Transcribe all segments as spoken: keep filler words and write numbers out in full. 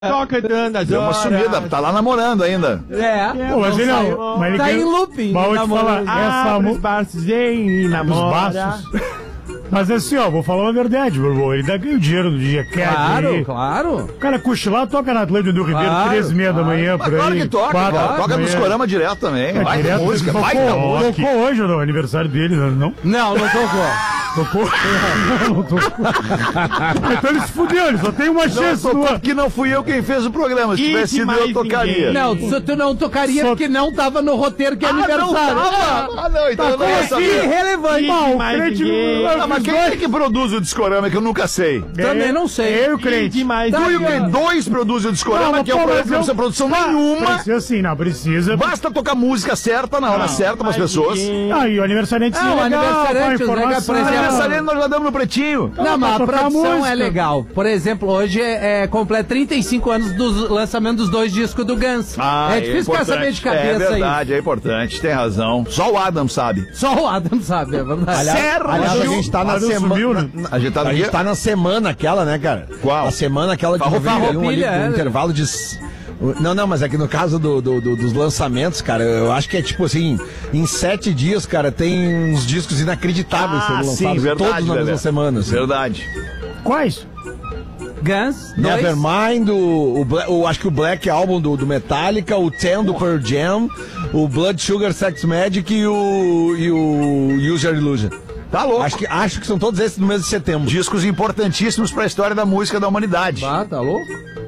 Toca tantas Deu uma horas. sumida, tá lá namorando ainda. É, Pô, mas ele não. Mas ele tá quer- em looping. Mas eu vou te namorando. falar, essa Abre mu- os braços e dos namora. baços. Mas assim, ó, vou falar uma verdade, Bruno. Ele dá ganha o dinheiro do dia quer. Claro, claro. O cara cochilar, toca na Atlântica do Ribeiro, Claro, três e meia da manhã, Mas por aí. claro que toca, quatro cara. da Toca manhã. nos Corama direto também. É, Vai direto, da música, tocou, vai da música. Tocou hoje no aniversário dele, não? Não, não tocou. Tocou? Não, não tocou. Então ele se fudeu, ele só tem uma Não, chance no tocou ano. porque não fui eu quem fez o programa. Se E tivesse sido mais eu, tocaria. ninguém. Não, tu, tu não tocaria Só- porque não tava no roteiro que é Ah, não aniversário. tava? Ah, não, então eu não ia É saber. irrelevante. Não, o mais crente... ninguém. Ah, mas quem é que produz o Discorama que eu nunca sei? Também não sei. É eu, crente. demais. Tu e o aí, quê? ó. Dois produzem o Discorama, Não, que é um pô, programa mas que não precisa eu- produção Ah, nenhuma. Precisa sim, não, precisa. Basta tocar música certa na hora certa para as pessoas. Ah, e o aniversariante sim, Ah, o legal, aniversariante, com a os legal, informação. por exemplo, Aniversariante nós já damos no pretinho. Não, mas a pra tocar produção música. é legal. Por exemplo, hoje é, é completa trinta e cinco anos do lançamento dos dois discos do Guns. Ah, é difícil ficar saber de É cabeça verdade, é importante, tem razão. Só o Adam sabe. aí. Só o Adam sabe, é verdade. Aliás, Aliás, a gente tá na Adam semana. sumiu, né? na- A gente tá no a gente quê? tá na semana aquela, né, cara? Qual? A semana aquela de Farroupilha. noventa e um ali, Farroupilha, com é. intervalo de. s- Não, não, mas é que no caso do, do- do- dos lançamentos, cara, eu acho que é tipo assim, em sete dias, cara, tem uns discos inacreditáveis sendo Ah, lançados, sim, verdade, todos na Lelé. mesma semana. Assim. Verdade. Quais? Guns, dois. Nevermind, o, o, Bla- o- acho que o Black Album do, do Metallica, o Ten do Pearl Jam, o Blood Sugar Sex Magic e o, e o Use Your Illusion. Tá louco. Acho que, acho que são todos esses no mês de setembro. Discos importantíssimos para a história da música da humanidade. Ah, tá louco?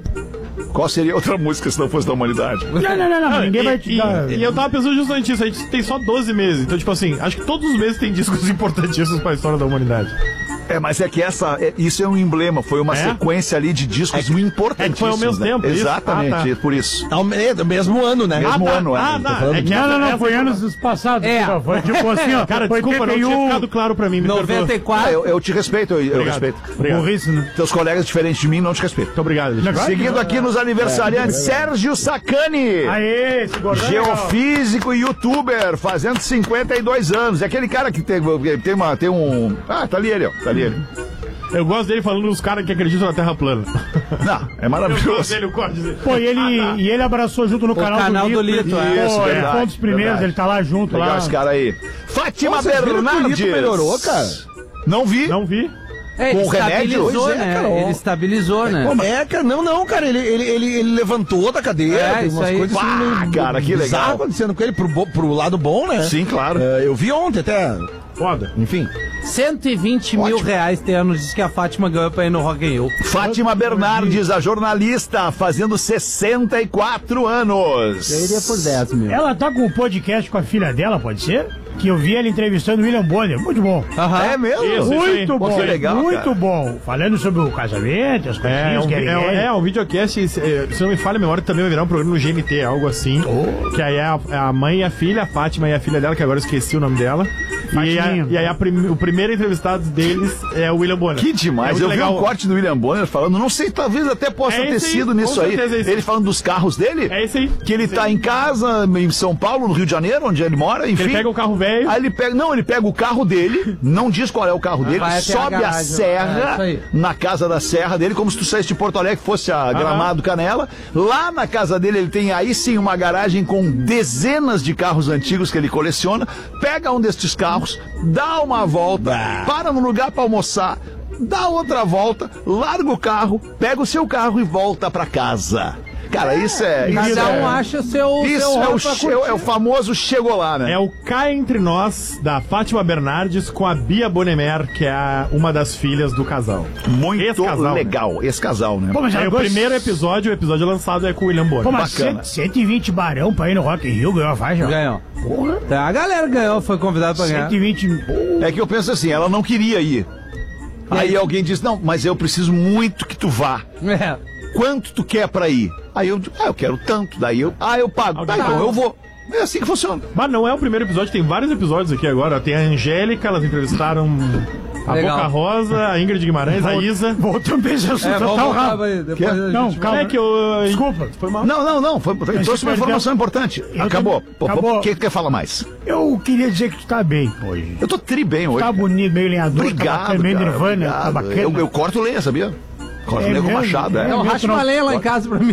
Qual seria outra música se não fosse da humanidade? Não, não, não, não, ninguém e, vai te e- dar... e eu tava pensando justamente isso, a gente tem só doze meses. Então, tipo assim, acho que todos os meses tem discos importantíssimos pra história da humanidade. É, mas é que essa, é- isso é um emblema, foi uma É? sequência ali de discos importantíssimos. é que foi ao mesmo né? tempo, isso? Exatamente, Ah, tá. por isso. Ao me- do mesmo ano, né? Mesmo tá. ano, é. Ah, Tô tá. falando É que Não, essa- não, não, essa- foi anos passados. É. Desculpa, Foi tipo assim, ó. Cara, foi desculpa, não tinha ficado claro pra mim, me perdoa. noventa e Ah, quatro. eu, eu te respeito, eu, eu Obrigado. respeito. Obrigado. Burrice, né? Teus colegas diferentes de mim não te respeitam. Muito obrigado. gente. Seguindo aqui nos aniversariantes, Sérgio Sacani. Aê, esse gordão. Geofísico e youtuber, fazendo cinquenta e dois anos. É aquele cara que tem, tem, uma, tem um... Ah, tá ali ele, ó. Tá ali ele. Eu gosto dele falando dos caras que acreditam na Terra plana. Não, é Eu gosto maravilhoso. dele, eu gosto dele. Pô, e ele, Ah, tá. e ele abraçou junto no canal, canal do Lito, Pô, é. Isso, ele verdade, foi um dos primeiros, verdade. ele tá lá junto, Legal lá. esse cara aí. Fátima Vocês viram que o Bernardes. Lito melhorou, cara? Não vi. Não vi. É, ele Com remédio? estabilizou, Pois é, né? cara, ó. Ele estabilizou, né? Como é, cara? Não, não, cara, ele, ele, ele, ele levantou da cadeira, É, tem isso umas aí. coisas assim, Pá, meio cara, que bizarras legal. acontecendo com ele pro, bo- pro lado bom, né? Sim, claro. É, eu vi ontem até, Foda. enfim. cento e vinte mil reais tem ano, diz que a Fátima ganhou pra ir no Rock in Rio. Fátima Bernardes, a jornalista, fazendo sessenta e quatro anos. Eu iria por dez mil. Ela tá com um podcast com a filha dela, pode ser? Que eu vi ela entrevistando o William Bonner. Muito bom. Aham. É mesmo? Isso, isso aí. Muito Pô, bom. que legal, muito cara. bom. Falando sobre o casamento, as É, coisinhas um, que vi- ele é, é um videocast, eh, se não me falha a memória, também vai virar um programa no G M T, algo assim. Que aí é a, é a mãe e a filha, a Fátima e a filha dela, que agora eu esqueci o nome dela. E, a- Fatiminha. e aí a prim- o primeiro entrevistado deles é o William Bonner. Que demais. É muito Eu vi legal. um corte do William Bonner falando, não sei, talvez até possa É ter esse aí, sido com nisso aí. certeza é esse. Ele falando dos carros dele. É esse aí. Que ele Esse tá aí. em casa, em São Paulo, no Rio de Janeiro, onde ele mora, enfim. Ele pega o carro velho. Aí ele pega, não, ele pega o carro dele, não diz qual é o carro dele, vai até a sobe a, garagem, é, serra isso aí. na casa da serra dele, como se tu saísse de Porto Alegre, fosse a Gramado Canela. Lá na casa dele ele tem aí sim uma garagem com dezenas de carros antigos que ele coleciona, pega um destes carros, dá uma volta, para no lugar para almoçar, dá outra volta, larga o carro, pega o seu carro e volta para casa. Cara, isso é... Isso Cada é, um acha o seu, isso seu é, o, rolo pra che- é o- é o famoso chegou lá, né? É o Cá Entre Nós, da Fátima Bernardes, com a Bia Bonemer, que é a- uma das filhas do casal. Muito Esse casal, legal, esse casal, né? Pô, mas Aí ela o gosta- primeiro episódio, o episódio lançado é com o William Bonner. Pô, mas bacana. cento- cento e vinte barão pra ir no Rock in Rio, ganhou a faixa. Ganhou. Porra. A galera ganhou, foi convidada pra ganhar. cento e vinte... É que eu penso assim, ela não queria ir. Aí alguém diz, não, mas eu preciso muito que tu vá. É. Quanto tu quer pra ir? Aí eu digo, ah, eu quero tanto. Daí eu, ah, eu pago. Tá, então eu vou. É assim que funciona. Mas não é o primeiro episódio, tem vários episódios aqui agora. Tem a Angélica, elas entrevistaram a Legal. Boca Rosa, a Ingrid Guimarães, a Isa. Voltando pra esse assunto, É, vamos tá voltar rápido. aí, depois Quê? a gente Não, vai. calma. É que eu... Desculpa. Foi mal. Não, não, não. Foi, foi, Mas trouxe se uma perdeu- informação importante. Eu Acabou. também- Pô, acabou. O que que quer falar mais? Eu queria dizer que tu tá bem hoje. Eu tô tri bem hoje. Tá cara. bonito, meio lenhador, tá Obrigado, bacana, meio cara, nirvana, obrigado. tá bacana. Eu, eu corto lenha, sabia? Cosmo É Nego mesmo? Machado, é. É, Eu meu racho uma troço. lenha lá em casa pra mim.